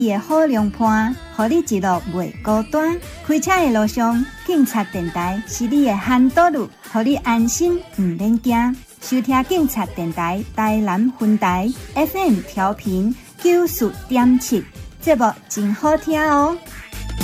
的好良伴，互你一路袂孤单。开车的路上，警察电台是你的喊导路，互你安心唔免惊。收听警察电台台南分台 FM 调频94.7，节目真好听哦。